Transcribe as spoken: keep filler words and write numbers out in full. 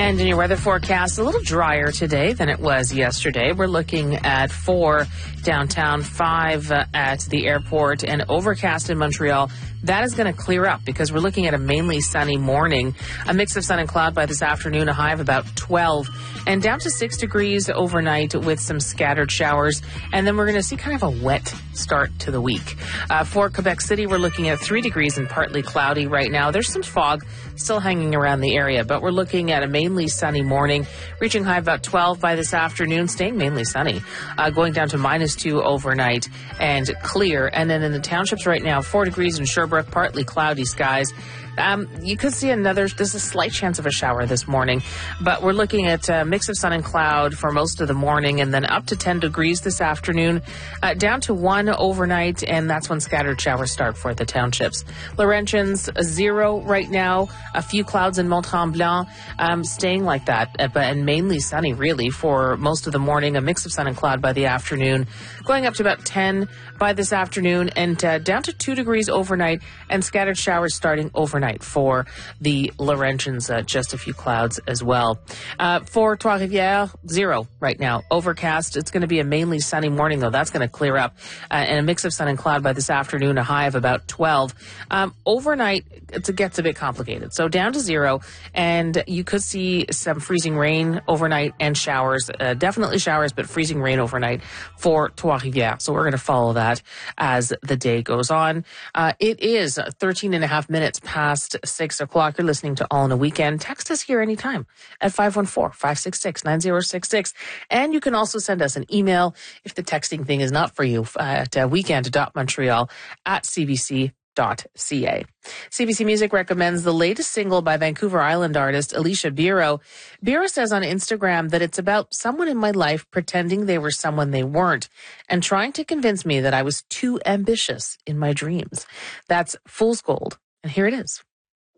And in your weather forecast, a little drier today than it was yesterday. We're looking at four downtown, five uh, at the airport, and overcast in Montreal. That is going to clear up because we're looking at a mainly sunny morning. A mix of sun and cloud by this afternoon, a high of about twelve, and down to six degrees overnight with some scattered showers. And then we're going to see kind of a wet start to the week. Uh, for Quebec City, we're looking at three degrees and partly cloudy right now. There's some fog still hanging around the area, but we're looking at a mainly sunny morning, reaching high about twelve by this afternoon, staying mainly sunny, uh, going down to minus two overnight and clear. And then in the townships right now, four degrees in Sherbrooke, partly cloudy skies. Um, you could see another, there's a slight chance of a shower this morning, but we're looking at a mix of sun and cloud for most of the morning, and then up to ten degrees this afternoon, uh, down to one overnight, and that's when scattered showers start for the townships. Laurentians, zero right now, a few clouds in Mont-Tremblant, um, staying like that, uh, but and mainly sunny really for most of the morning, a mix of sun and cloud by the afternoon, going up to about ten by this afternoon, and uh, down to two degrees overnight, and scattered showers starting overnight for the Laurentians, uh, just a few clouds as well. Uh, for Trois-Rivières, zero right now. Overcast. It's going to be a mainly sunny morning, though. That's going to clear up. Uh, and a mix of sun and cloud by this afternoon, a high of about twelve. Um, overnight, it's, it gets a bit complicated. So down to zero, and you could see some freezing rain overnight and showers. Uh, definitely showers, but freezing rain overnight for Trois-Rivières. So we're going to follow that as the day goes on. Uh, it is thirteen and a half minutes past six o'clock. You're listening to All in a Weekend. Text us here anytime at five one four, five six six, nine zero six six. And you can also send us an email if the texting thing is not for you at uh, weekend dot montreal at c b c dot c a. C B C Music recommends the latest single by Vancouver Island artist Alicia Biro. Biro says on Instagram that it's about someone in my life pretending they were someone they weren't and trying to convince me that I was too ambitious in my dreams. That's Fool's Gold. And here it is.